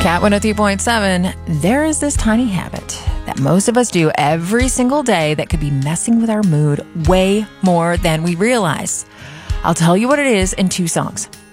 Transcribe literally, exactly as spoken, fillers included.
Cat one oh three point seven, there is this tiny habit that most of us do every single day that could be messing with our mood way more than we realize. I'll tell you what it is in two songs.